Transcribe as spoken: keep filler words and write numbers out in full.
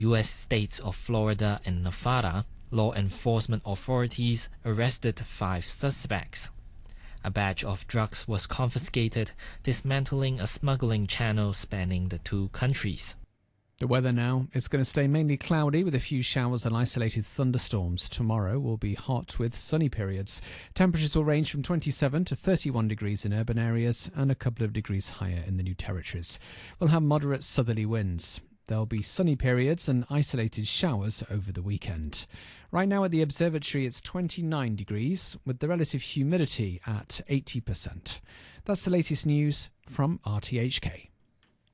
U S states of Florida and Nevada, law enforcement authorities arrested five suspects. A batch of drugs was confiscated, dismantling a smuggling channel spanning the two countries. The weather now, it's going to stay mainly cloudy with a few showers and isolated thunderstorms. Tomorrow will be hot with sunny periods. Temperatures will range from twenty-seven to thirty-one degrees in urban areas and a couple of degrees higher in the New Territories. We'll have moderate southerly winds. There'll be sunny periods and isolated showers over the weekend. Right now at the observatory it's twenty-nine degrees with the relative humidity at eighty percent. That's the latest news from R T H K.